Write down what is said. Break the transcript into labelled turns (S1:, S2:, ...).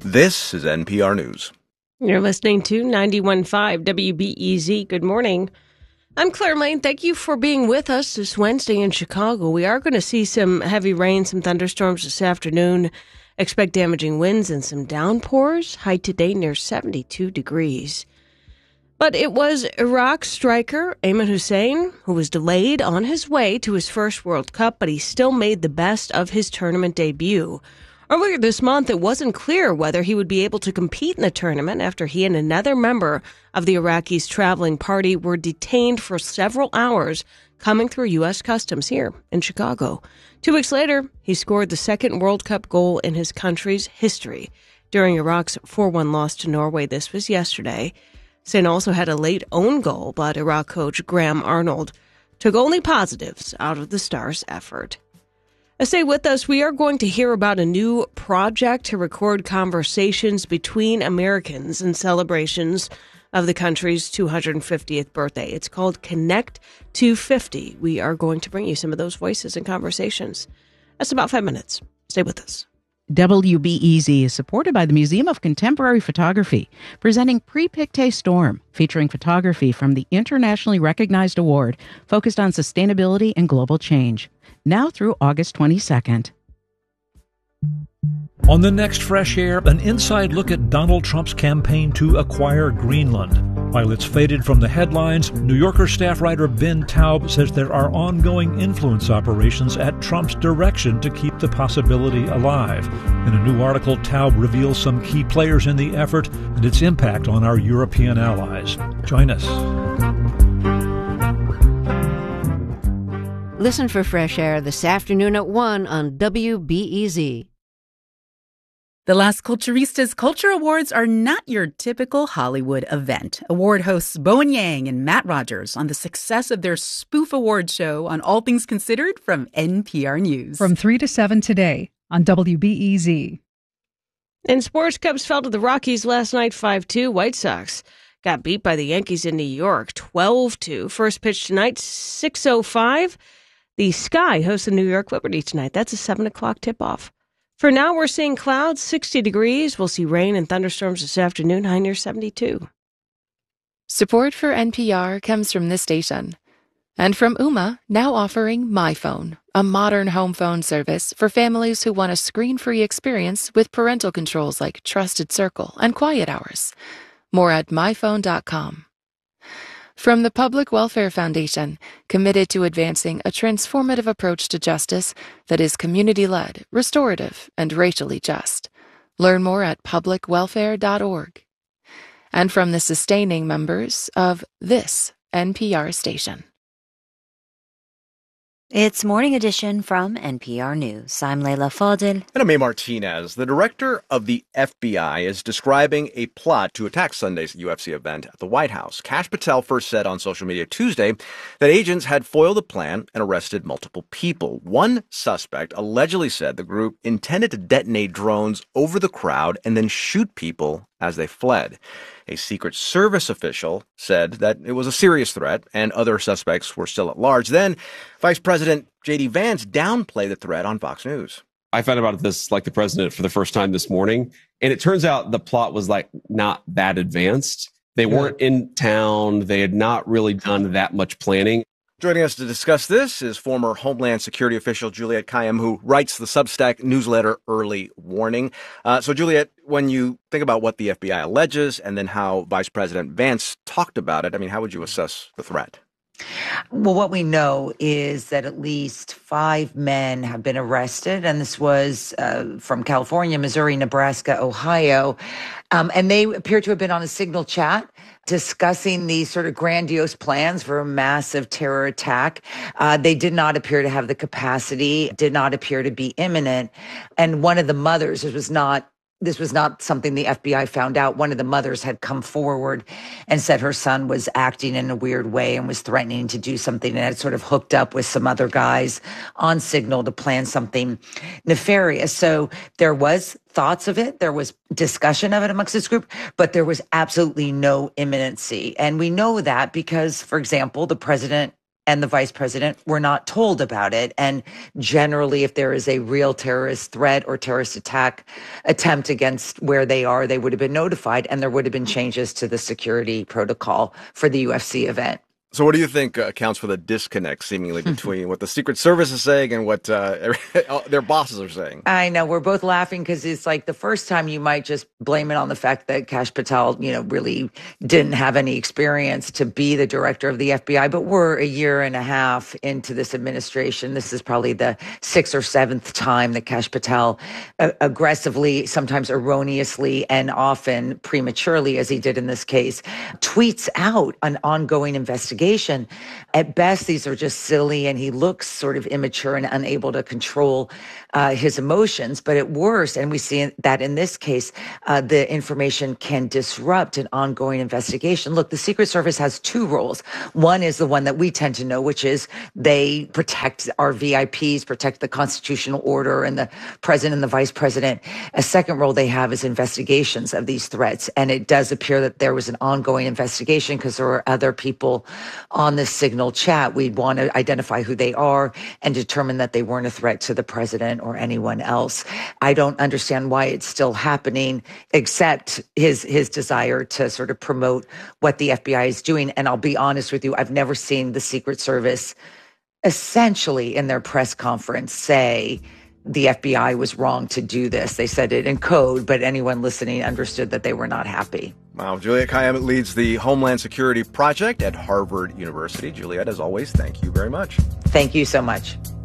S1: This is NPR News.
S2: You're listening to 91.5 WBEZ. Good morning. I'm Claire Lane. Thank you for being with us this Wednesday in Chicago. We are going to see some heavy rain, some thunderstorms this afternoon. Expect damaging winds and some downpours. High today near 72 degrees. But it was Iraq striker Ayman Hussein who was delayed on his way to his first World Cup, but he still made the best of his tournament debut. Earlier this month, it wasn't clear whether he would be able to compete in the tournament after he and another member of the Iraqis' traveling party were detained for several hours coming through U.S. Customs here in Chicago. 2 weeks later, he scored the second World Cup goal in his country's history during Iraq's 4-1 loss to Norway. This was yesterday. Hussein also had a late own goal, but Iraq coach Graham Arnold took only positives out of the Stars' effort. Stay with us. We are going to hear about a new project to record conversations between Americans in celebrations of the country's 250th birthday. It's called Connect 250. We are going to bring you some of those voices and conversations. That's about 5 minutes. Stay with us.
S3: WBEZ is supported by the Museum of Contemporary Photography, presenting Pre-Pictet Storm, featuring photography from the internationally recognized award focused on sustainability and global change. Now through August 22nd.
S4: On the next Fresh Air, an inside look at Donald Trump's campaign to acquire Greenland. While it's faded from the headlines, New Yorker staff writer Ben Taub says there are ongoing influence operations at Trump's direction to keep the possibility alive. In a new article, Taub reveals some key players in the effort and its impact on our European allies. Join us.
S5: Listen for Fresh Air this afternoon at 1 on WBEZ.
S6: The Las Culturistas Culture Awards are not your typical Hollywood event. Award hosts Bowen Yang and Matt Rogers on the success of their spoof award show on All Things Considered from NPR News.
S7: From 3 to 7 today on WBEZ.
S2: In sports, Cubs fell to the Rockies last night 5-2. White Sox got beat by the Yankees in New York 12-2. First pitch tonight, 6:05. The Sky hosts the New York Liberty tonight. That's a 7 o'clock tip-off. For now, we're seeing clouds, 60 degrees. We'll see rain and thunderstorms this afternoon, high near 72.
S8: Support for NPR comes from this station. And from Ooma, now offering MyPhone, a modern home phone service for families who want a screen-free experience with parental controls like Trusted Circle and Quiet Hours. More at myphone.com. From the Public Welfare Foundation, committed to advancing a transformative approach to justice that is community-led, restorative, and racially just. Learn more at publicwelfare.org. And from the sustaining members of this NPR station.
S9: It's Morning Edition from NPR News. I'm Leila Fadel.
S1: And I'm May Martinez. The director of the FBI is describing a plot to attack Sunday's UFC event at the White House. Kash Patel first said on social media Tuesday that agents had foiled the plan and arrested multiple people. One suspect allegedly said the group intended to detonate drones over the crowd and then shoot people as they fled. A Secret Service official said that it was a serious threat and other suspects were still at large. Then Vice President J.D. Vance downplayed the threat on Fox News.
S10: I found out about this like the president for the first time this morning, and it turns out the plot was like not that advanced. They weren't in town. They had not really done that much planning.
S1: Joining us to discuss this is former Homeland Security official Juliette Kayyem, who writes the Substack newsletter Early Warning. So, Juliette, when you think about what the FBI alleges and then how Vice President Vance talked about it, I mean, how would you assess the threat?
S11: Well, what we know is that at least 5 men have been arrested, and this was from California, Missouri, Nebraska, Ohio, and they appear to have been on a Signal chat discussing these sort of grandiose plans for a massive terror attack. They did not appear to have the capacity, did not appear to be imminent, and one of the mothers, this was not something the FBI found out. One of the mothers had come forward and said her son was acting in a weird way and was threatening to do something and had sort of hooked up with some other guys on Signal to plan something nefarious. So there was thoughts of it. There was discussion of it amongst this group, but there was absolutely no imminency. And we know that because, for example, the president and the vice president were not told about it. And generally, if there is a real terrorist threat or terrorist attack attempt against where they are, they would have been notified, and there would have been changes to the security protocol for the UFC event.
S1: So what do you think accounts for the disconnect seemingly between what the Secret Service is saying and what their bosses are saying?
S11: I know. We're both laughing because it's like the first time you might just blame it on the fact that Kash Patel, really didn't have any experience to be the director of the FBI. But we're a year and a half into this administration. This is probably the 6th or 7th time that Kash Patel aggressively, sometimes erroneously, and often prematurely, as he did in this case, tweets out an ongoing investigation. At best, these are just silly, and he looks sort of immature and unable to control his emotions. But at worst, and we see that in this case, the information can disrupt an ongoing investigation. Look, the Secret Service has 2 roles. One is the one that we tend to know, which is they protect our VIPs, protect the constitutional order and the president and the vice president. A second role they have is investigations of these threats. And it does appear that there was an ongoing investigation because there were other people on this Signal chat. We'd want to identify who they are and determine that they weren't a threat to the president or anyone else. I don't understand why it's still happening, except his desire to sort of promote what the FBI is doing. And I'll be honest with you, I've never seen the Secret Service essentially in their press conference say the FBI was wrong to do this. They said it in code, but anyone listening understood that they were not happy.
S1: Wow. Juliette Kayyem leads the Homeland Security Project at Harvard University. Juliette, as always, thank you very much.
S11: Thank you so much.